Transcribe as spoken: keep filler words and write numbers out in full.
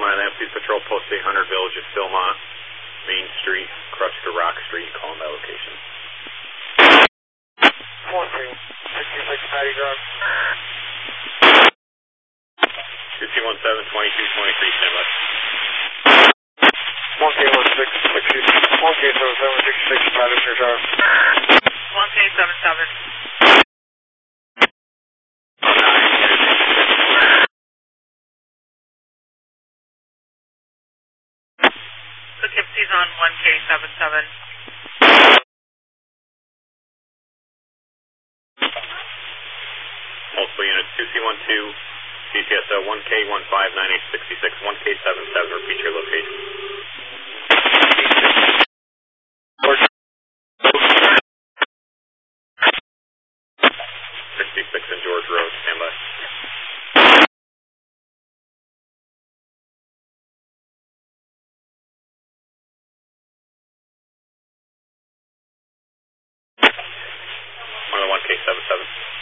nine, please patrol post eight hundred, Village of Philmont, Main Street, across to Rock Street, call that location. one two, sixty-six Patty Drive. two two one seven, twenty-two twenty-three, stand by. one K one six, one K seven seven, sixty-six Patty Drive. one K seven seven. Poughkeepsie's on one K seven seven. Multiple units, two C one two, C T S O one K one five nine eight six six, one K seven seven, repeat your location. sixty-six and George Road, stand by. one K seven seven.